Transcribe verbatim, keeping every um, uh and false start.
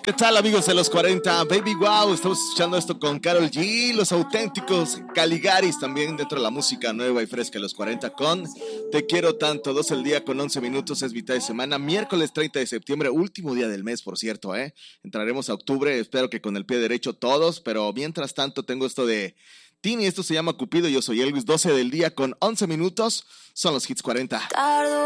¿Qué tal, amigos de los cuarenta? Baby Wow, estamos escuchando esto con Karol G, los auténticos Caligaris, también dentro de la música nueva y fresca de los cuarenta con Te Quiero Tanto, dos el día con once minutos, es mitad de semana, miércoles treinta de septiembre, último día del mes, por cierto, ¿eh? Entraremos a octubre, espero que con el pie derecho todos, pero mientras tanto tengo esto de Tini, esto se llama Cupido, yo soy Elvis, doce del día con once minutos, son los Hits cuarenta. Tardo